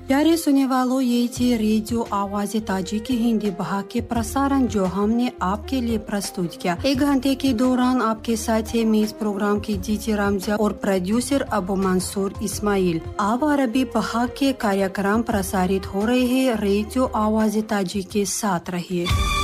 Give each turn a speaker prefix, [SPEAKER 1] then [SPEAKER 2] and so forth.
[SPEAKER 1] प्यारे सुनने वालों, ये थी रेडियो आवाज़ ताजिकी हिंदी भाग के प्रसारण जो हमने आपके लिए प्रस्तुत किया। 1 घंटे के दौरान आपके साथ है मैं इस प्रोग्राम की जीती रामजा और प्रोड्यूसर अबू मंसूर इस्माइल। अब अरबी भाग के कार्यक्रम प्रसारित हो रहे हैं। रेडियो आवाज़ ताजिकी के साथ रहिए।